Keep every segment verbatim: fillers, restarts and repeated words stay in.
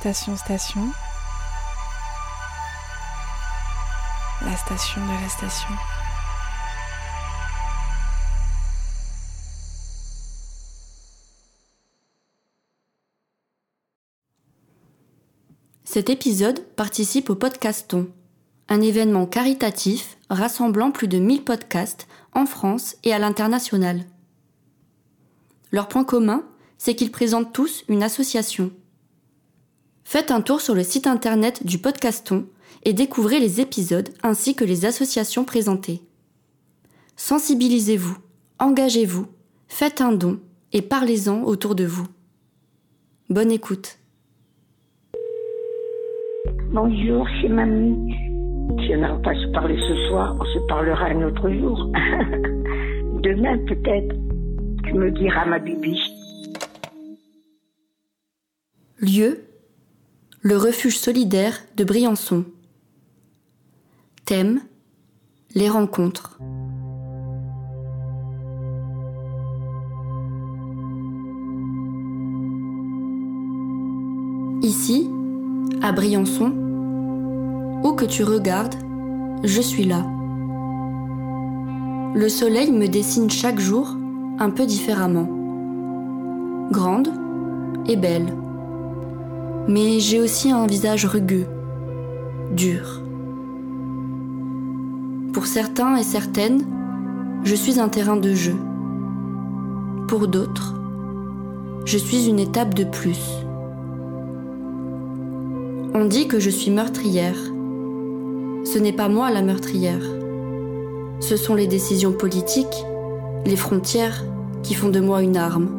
Station, station. La station de la station. Cet épisode participe au Podcaston, un événement caritatif rassemblant plus de mille podcasts en France et à l'international. Leur point commun, c'est qu'ils présentent tous une association. Faites un tour sur le site internet du Podcaston et découvrez les épisodes ainsi que les associations présentées. Sensibilisez-vous, engagez-vous, faites un don et parlez-en autour de vous. Bonne écoute. Bonjour, c'est mamie. Si on n'arrive pas à se parler ce soir, on se parlera un autre jour. Demain, peut-être, tu me diras ma bibi. Lieu, le refuge solidaire de Briançon. Thème, les rencontres. Ici, à Briançon, où que tu regardes, je suis là. Le soleil me dessine chaque jour un peu différemment. Grande et belle. Mais j'ai aussi un visage rugueux, dur. Pour certains et certaines, je suis un terrain de jeu. Pour d'autres, je suis une étape de plus. On dit que je suis meurtrière. Ce n'est pas moi la meurtrière. Ce sont les décisions politiques, les frontières qui font de moi une arme.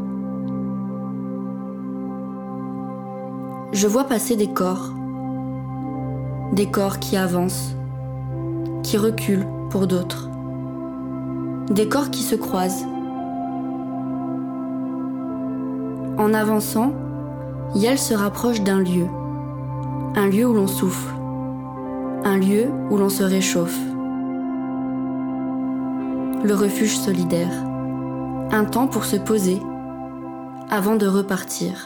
Je vois passer des corps. Des corps qui avancent, qui reculent pour d'autres. Des corps qui se croisent. En avançant, Yael se rapproche d'un lieu. Un lieu où l'on souffle. Un lieu où l'on se réchauffe. Le refuge solidaire. Un temps pour se poser avant de repartir.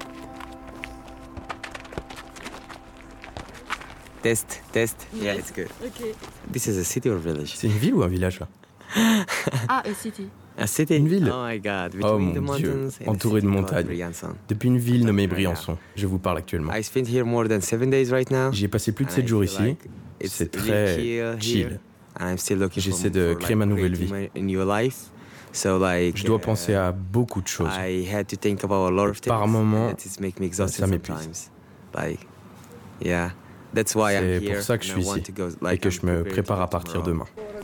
Test, test. Yeah, it's good. Okay. This is a city or village? C'est une ville ou un village là? Ah, a city. A city? Une ville. Oh my god. Oh Between the mon Dieu, mountains and a entouré de city called montagnes. Briançon. Depuis une ville nommée Briançon. Je vous parle actuellement. I spent here more than seven days right now. J'y ai passé plus de and sept I jours feel ici. like it's C'est really très chill chill. here, and I'm still looking J'essaie for- de for, créer ma like, nouvelle vie. creating my new life. So, like, Je dois uh, penser à beaucoup de choses. I had to think about a lot of things. Par moments, and that is make me exhausted ça m'épuise. sometimes. Like, yeah. That's why I'm C'est here. pour ça que je and suis I want ici to go, et like, que I'm je me prepared to prépare go à partir tomorrow. demain.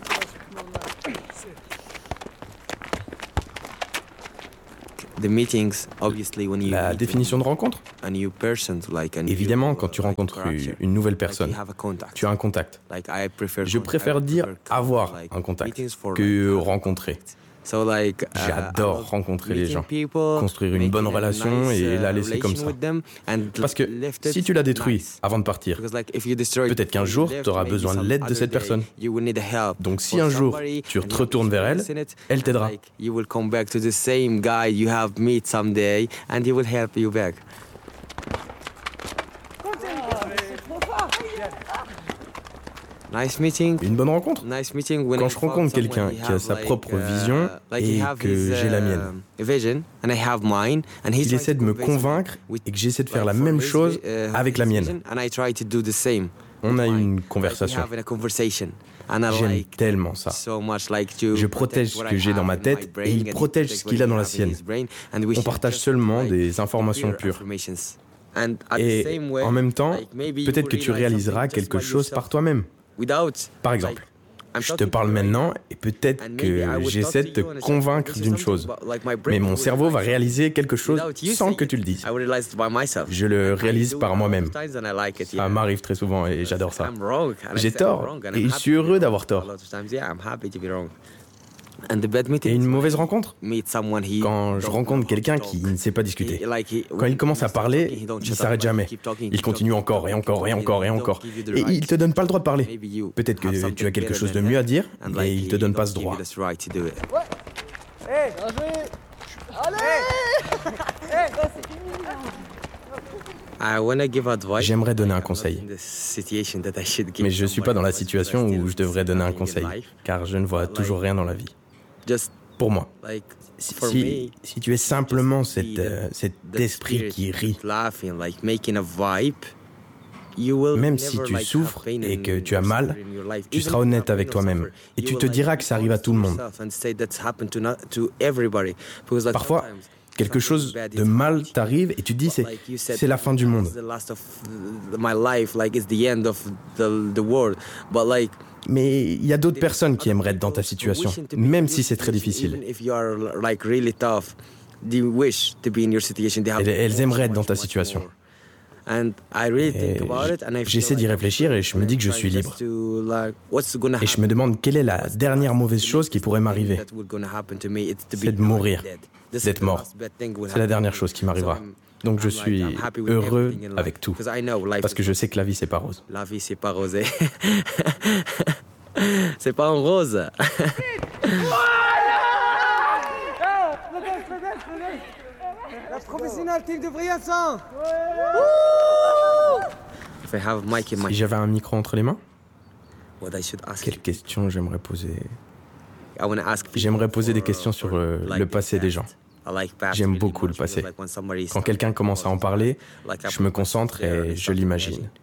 The meetings, obviously, when you La meet définition de rencontre? a new person, like a new, Évidemment, quand tu like, rencontres character, une nouvelle like, personne, you have a contact. tu as un contact. Like, I prefer Je contact- préfère I dire prefer avoir like, un contact meetings for, que like, rencontrer. So, like, uh, J'adore I love rencontrer les meeting gens, people, construire une making bonne a relation nice, et uh, la laisser comme relation ça. with them, and Parce que left it si tu la détruis nice. avant de partir, Because, like, if you destroy it peut-être qu'un and jour, left, tu auras maybe besoin de some l'aide de other cette day, personne. you will need help Donc si for un jour, somebody, tu and te you have retournes vers elle, experience in it, elle and, t'aidera. like, you will come back to the same guy you have met someday, and he will help you back. Nice meeting. Une bonne rencontre. Nice meeting when Quand I je found rencontre someone, quelqu'un he qui a have, sa like, propre uh, vision like he et have que his, j'ai la uh, mienne. vision, and I have mine, and he's Il trying essaie to de me convince me convaitre with, et que j'essaie de faire like, la for même his chose vi- uh, avec la his mienne. vision, and I try to do the same. On a with mine. une Like, we conversation. have a conversation, and I J'aime like tellement ça. so much, like, to Je protect protège ce what que I j'ai dans have ma in tête my et brain, il and he protège protects ce qu'il what a dans he la have in sienne. his brain, and we On share partage just, seulement like, des informations pure pures. informations. And at the Et same way, en même temps, like, maybe peut-être you que tu realize réaliseras something just quelque by chose yourself par toi-même. without, Par like, exemple, I'm je te talking parle to you right maintenant et peut-être And maybe que I would j'essaie de talk te to you and I convaincre say d'une something, chose. but, like, my brain Mais mon would cerveau va realize réaliser quelque chose without you sans saying que tu le it. dises. I would realize it by myself. Je le And I réalise do par it a lot moi-même. of times and I like it, Ça yeah. m'arrive très souvent et j'adore ça. I'm wrong, and I J'ai say I'm tort wrong, and et I'm je suis happy heureux to be d'avoir wrong. tort. A lot of times, yeah, I'm happy to be wrong. And the bad Et meetings, une mauvaise rencontre? meet someone he Quand je don't rencontre know quelqu'un how to qui talk. ne sait pas discuter. He- like he- Quand when il commence he à starts parler, talking, he don't il shut up, s'arrête like, jamais. he keep talking, Il keep continue talking, encore et keep encore et talking, encore et don't encore. give you the Et right. il te donne pas le droit de parler. Maybe you Peut-être have que something tu as quelque better chose de than mieux à him, dire, and, mais like, il te he donne pas don't ce give you droit. this right to do it. J'aimerais donner un conseil, mais je ne suis pas dans la situation où je devrais donner un conseil, car je ne vois toujours rien dans la vie. Pour moi, si, si tu es simplement cet, euh, cet esprit qui rit, même si tu souffres et que tu as mal, tu seras honnête avec toi-même et tu te diras que ça arrive à tout le monde. Parfois, quelque chose de mal t'arrive et tu te dis c'est, c'est la fin du monde. Mais il y a d'autres personnes qui aimeraient être dans ta situation, même si c'est très difficile. Elles, elles aimeraient être dans ta situation. Et j'essaie d'y réfléchir et je me dis que je suis libre. Et je me demande quelle est la dernière mauvaise chose qui pourrait m'arriver. C'est de mourir, d'être mort. C'est la dernière chose qui m'arrivera. Donc je suis heureux avec tout, parce que je sais que la vie c'est pas rose. La vie c'est pas rosé. C'est pas en rose. La professionnelle team de Briançon. Si j'avais un micro entre les mains, quelle question j'aimerais poser? J'aimerais poser des questions sur le, le passé des gens. J'aime beaucoup le passé. Quand quelqu'un commence à en parler, je me concentre et je l'imagine.